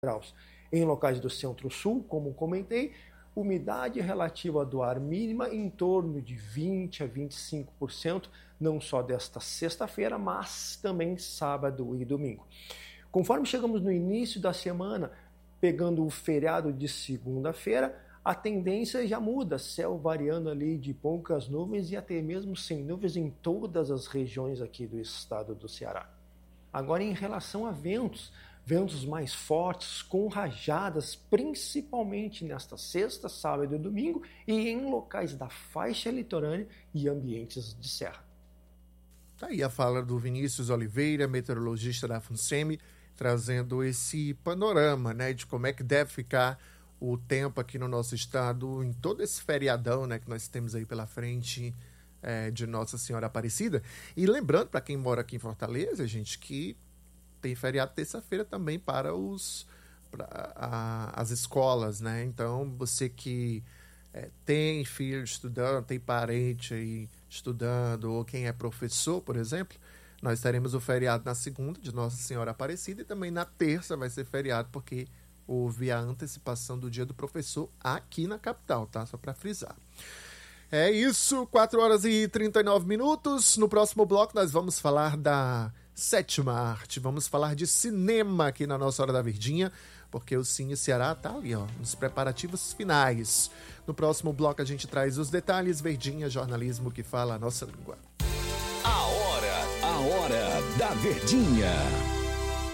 graus. Em locais do centro-sul, como comentei, umidade relativa do ar mínima em torno de 20% a 25%, não só desta sexta-feira, mas também sábado e domingo. Conforme chegamos no início da semana, pegando o feriado de segunda-feira, a tendência já muda, céu variando ali de poucas nuvens e até mesmo sem nuvens em todas as regiões aqui do estado do Ceará. Agora, em relação a ventos mais fortes, com rajadas, principalmente nesta sexta, sábado e domingo, e em locais da faixa litorânea e ambientes de serra. Tá aí a fala do Vinícius Oliveira, meteorologista da FUNSEMI, trazendo esse panorama, né, de como é que deve ficar o tempo aqui no nosso estado em todo esse feriadão, né, que nós temos aí pela frente de Nossa Senhora Aparecida. E lembrando, para quem mora aqui em Fortaleza, gente, que tem feriado terça-feira também para as escolas, né? Então, você que tem filho estudando, tem parente aí estudando, ou quem é professor, por exemplo, nós teremos o feriado na segunda, de Nossa Senhora Aparecida, e também na terça vai ser feriado, porque houve a antecipação do Dia do Professor aqui na capital, tá? Só para frisar. É isso, 4h39. No próximo bloco nós vamos falar da sétima arte, vamos falar de cinema aqui na nossa Hora da Verdinha, porque o Cine Ceará tá ali, ó, nos preparativos finais. No próximo bloco a gente traz os detalhes. Verdinha, jornalismo que fala a nossa língua. A Hora da Verdinha.